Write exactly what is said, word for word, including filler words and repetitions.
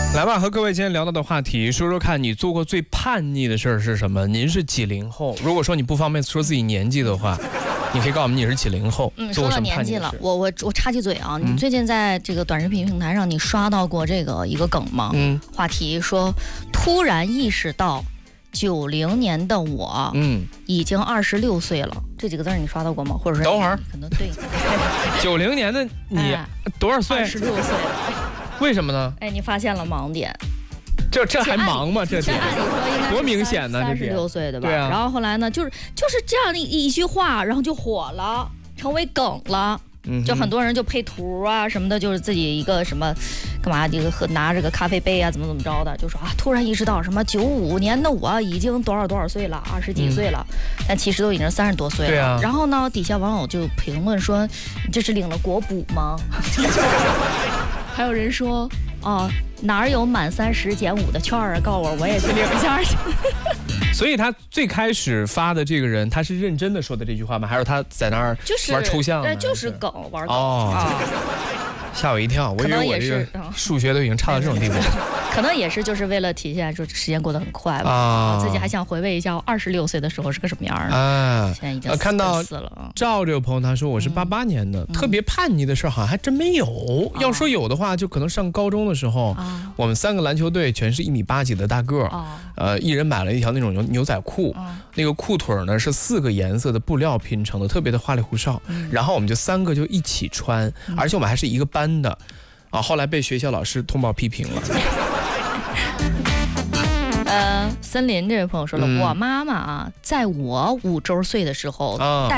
来吧，和各位今天聊到的话题，说说看你做过最叛逆的事儿是什么？您是几零后？如果说你不方便说自己年纪的话，你可以告诉我们你是几零后。 嗯，说到年纪了，我我我插句嘴啊， 嗯、 你最近在这个短视频平台上，你刷到过这个一个梗吗？嗯，话题说突然意识到九零年的我，嗯，已经二十六岁了。这几个字你刷到过吗？或者说等会儿可能对， 九零年的你、哎、多少岁？ 二十六岁了。 为什么呢？ 哎，你发现了盲点？ 这这还忙吗？这这按理说应该多明显呢？ 三十六岁对吧？ 对啊。 然后后来呢，就是就是这样的一一句话，然后就火了，成为梗了。嗯，就很多人就配图啊什么的，就是自己一个什么，干嘛这个喝拿着个咖啡杯啊，怎么怎么着的，就说啊，突然意识到什么九五年的我已经多少多少岁了，二十几岁了，嗯、但其实都已经三十多岁了。 对啊。 然后呢，底下网友就评论说，你这是领了国补吗？还有人说，哦，哪有满三十减五的券啊？告诉我，我也去领一下去。 所以他最开始发的这个人，他是认真的说的这句话吗？还是他在那儿玩抽象？ 呃，就是梗，玩梗。 哦，啊、吓我一跳，我以为我这个数学都已经差到这种地步。 可能也是就是为了体现，就时间过得很快吧，啊、自己还想回味一下我二十六岁的时候是个什么样的。啊，现在已经看到死了。 赵这个朋友他说我是八八年的，嗯、特别叛逆的事好像还真没有。嗯、要说有的话，就可能上高中的时候，啊、我们三个篮球队全是一米八几的大个儿，啊、呃，一人买了一条那种牛牛仔裤，啊、那个裤腿呢是四个颜色的布料拼成的，特别的花里胡哨。嗯、然后我们就三个就一起穿，嗯、而且我们还是一个班的，啊，后来被学校老师通报批评了。 呃，森林这位朋友说了，嗯、我妈妈啊，在我五周岁的时候带。